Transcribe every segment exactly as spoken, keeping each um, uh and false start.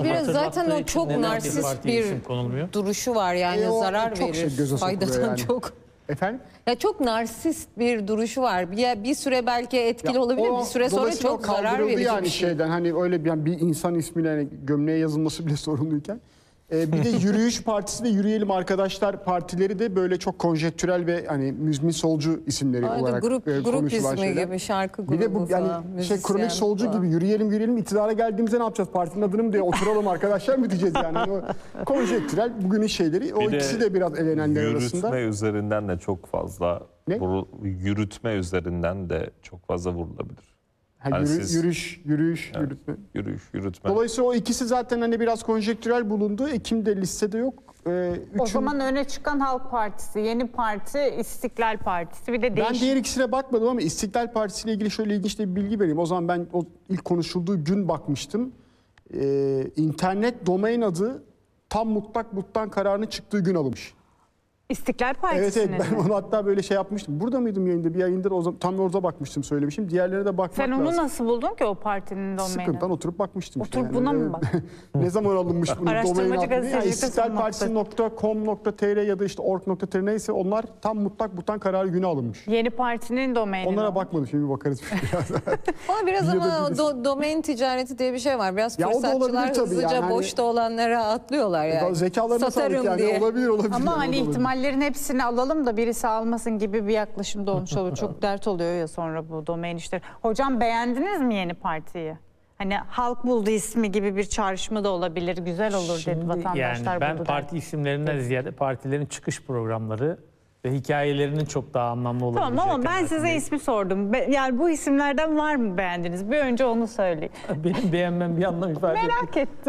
Ama biraz zaten o için çok neden bir narsist partiye bir isim konulmuyor? duruşu var yani E, o zarar çok şey verir göze sokuluyor faydadan yani. çok. Efendim? Ya çok narsist bir duruşu var. Bir, bir süre belki etkili Ya olabilir, o- bir süre sonra dolayısıyla çok o zarar kaldırıldı verici yani bir şey. şeyden hani öyle bir, yani bir insan ismiyle hani gömleğe yazılması bile sorunluyken. Ee, bir de Yürüyüş Partisi ve Yürüyelim Arkadaşlar partileri de böyle çok konjektürel ve hani müzmin solcu isimleri Aynen, olarak grup, e, grup konuşulan ismi şeyler. gibi, şarkı grubu Bir de bu yani falan, şey müzisyen kronik solcu falan. gibi yürüyelim yürüyelim iktidara geldiğimizde ne yapacağız? Partinin adını mı diye oturalım arkadaşlar mı diyeceğiz yani. Yani o konjektürel bugünün şeyleri. O Bir de ikisi de biraz elenenler arasında. Yürütme üzerinden de çok fazla Ne? vuru- yürütme üzerinden de çok fazla vurulabilir. Ha, Yani yürü- siz- yürüyüş, yürüyüş, yürütme. Yürüyüş, yürütme. Dolayısıyla o ikisi zaten hani biraz konjektürel bulundu. Ekim'de listede yok. Ee, O üçün- zaman öne çıkan Halk Partisi, Yeni Parti, İstiklal Partisi, bir de ben değişik. diğer ikisine bakmadım ama İstiklal Partisi ile ilgili şöyle ilginç de bir bilgi vereyim. O zaman ben o ilk konuşulduğu gün bakmıştım. Ee, internet domain adı tam mutlak muttan kararının çıktığı gün alınmış. İstiklal Evet Partisi'nin. evet ben onu hatta böyle şey yapmıştım. Burada mıydım yayında? Bir yayında da o zaman, tam orada bakmıştım söylemişim. Diğerlerine de bakmak Sen onu lazım. nasıl buldun ki o partinin domaini? Sıkıntıdan oturup bakmıştım. işte Oturup yani. buna mı Ee, bak? Ne zaman alınmış bunun Araştırmacı domain adı? Yani gazetecilikte istiklalpartisi nokta com nokta tr ya da işte org nokta tr neyse onlar tam mutlak mutan kararı günü alınmış. Yeni Parti'nin domaini. Onlara mi? bakmadım şimdi bakarız biraz. Ama biraz Ya da ama birisi- do, domain ticareti diye bir şey var. Biraz Ya o da olabilir fırsatçılar tabii hızlıca yani hani- boşta olanlara atlıyorlar yani. Zekalarına sağlık Satarım yani diye. olabilir olabilir. Ama yani, hani olabilir. ihtimallerin hepsini alalım da birisi almasın gibi bir yaklaşım da olmuş olur. Çok dert oluyor ya sonra bu domain işleri. Hocam beğendiniz mi Yeni Parti'yi? Hani halk buldu ismi gibi bir çağrışma da olabilir. Güzel olur dedi Şimdi vatandaşlar yani ben buldu parti der. isimlerinden ziyade partilerin çıkış programları ve hikayelerinin çok daha anlamlı olabileceği Tamam ama ben size kanaatindeyim. ismi sordum. Be- Yani bu isimlerden var mı beğendiniz? Bir önce onu söyleyin. Benim beğenmem bir anlam ifade etmiyor. Merak ettim.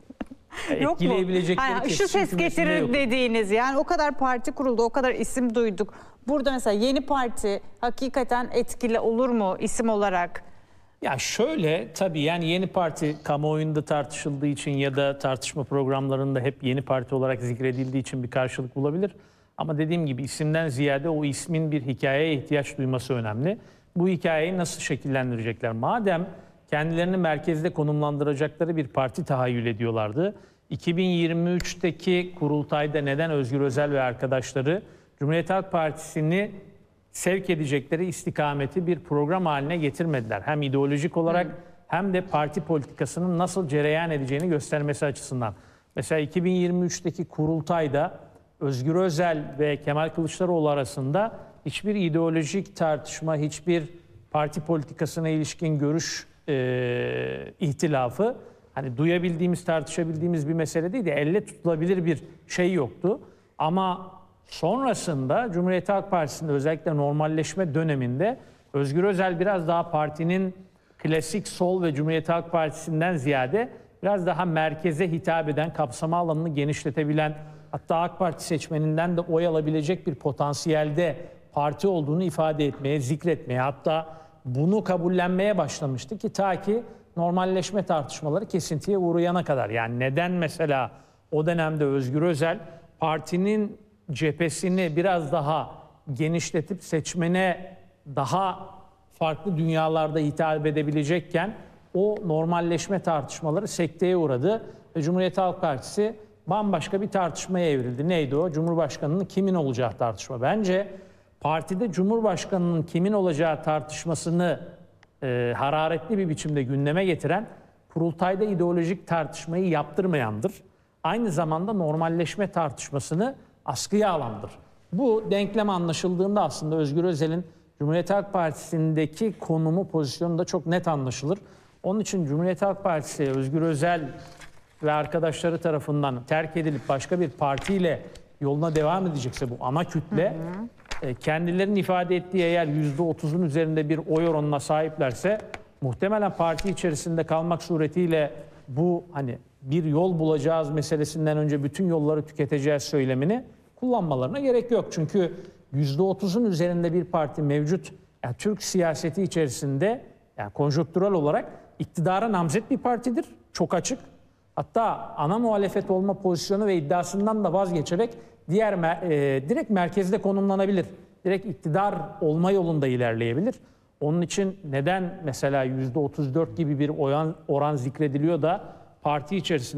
Yok mu? Etkileyebilecekleri Hayır, şu kesişim ses cümlesinde getirir yok. dediğiniz yani o kadar parti kuruldu, o kadar isim duyduk. Burada mesela Yeni Parti hakikaten etkili olur mu isim olarak? Ya şöyle tabii yani Yeni Parti kamuoyunda tartışıldığı için ya da tartışma programlarında hep Yeni Parti olarak zikredildiği için bir karşılık bulabilir. Ama dediğim gibi isimden ziyade o ismin bir hikayeye ihtiyaç duyması önemli. Bu hikayeyi nasıl şekillendirecekler? Madem kendilerini merkezde konumlandıracakları bir parti tahayyül ediyorlardı. iki bin yirmi üçteki kurultayda neden Özgür Özel ve arkadaşları Cumhuriyet Halk Partisi'ni sevk edecekleri istikameti bir program haline getirmediler. Hem ideolojik olarak hem de parti politikasının nasıl cereyan edeceğini göstermesi açısından. Mesela iki bin yirmi üçteki kurultayda Özgür Özel ve Kemal Kılıçdaroğlu arasında hiçbir ideolojik tartışma, hiçbir parti politikasına ilişkin görüş e, ihtilafı, hani duyabildiğimiz, tartışabildiğimiz bir mesele değil de elle tutulabilir bir şey yoktu. Ama sonrasında Cumhuriyet Halk Partisi'nde özellikle normalleşme döneminde Özgür Özel biraz daha partinin klasik sol ve Cumhuriyet Halk Partisi'nden ziyade biraz daha merkeze hitap eden, kapsama alanını genişletebilen, hatta AK Parti seçmeninden de oy alabilecek bir potansiyelde parti olduğunu ifade etmeye, zikretmeye, hatta bunu kabullenmeye başlamıştı ki ta ki normalleşme tartışmaları kesintiye uğrayana kadar. Yani neden mesela o dönemde Özgür Özel partinin cephesini biraz daha genişletip seçmene daha farklı dünyalarda hitap edebilecekken o normalleşme tartışmaları sekteye uğradı ve Cumhuriyet Halk Partisi bambaşka bir tartışmaya evrildi. Neydi o? Cumhurbaşkanının kimin olacağı tartışma. Bence partide Cumhurbaşkanının kimin olacağı tartışmasını e, hararetli bir biçimde gündeme getiren, kurultayda ideolojik tartışmayı yaptırmayandır. Aynı zamanda normalleşme tartışmasını askıya alandır. Bu denklem anlaşıldığında aslında Özgür Özel'in Cumhuriyet Halk Partisi'ndeki konumu, pozisyonu da çok net anlaşılır. Onun için Cumhuriyet Halk Partisi, Özgür Özel ve arkadaşları tarafından terk edilip başka bir partiyle yoluna devam edecekse bu ana kütle, hı hı. kendilerinin ifade ettiği eğer yüzde otuzun üzerinde bir oy oranına sahiplerse muhtemelen parti içerisinde kalmak suretiyle bu hani bir yol bulacağız meselesinden önce bütün yolları tüketeceğiz söylemini kullanmalarına gerek yok. Çünkü yüzde otuzun üzerinde bir parti mevcut, yani Türk siyaseti içerisinde yani konjonktürel olarak iktidara namzet bir partidir. Çok açık. Hatta ana muhalefet olma pozisyonu ve iddiasından da vazgeçerek diğer e, direkt merkezde konumlanabilir. Direkt iktidar olma yolunda ilerleyebilir. Onun için neden mesela yüzde otuz dört gibi bir oran, oran zikrediliyor da parti içerisinde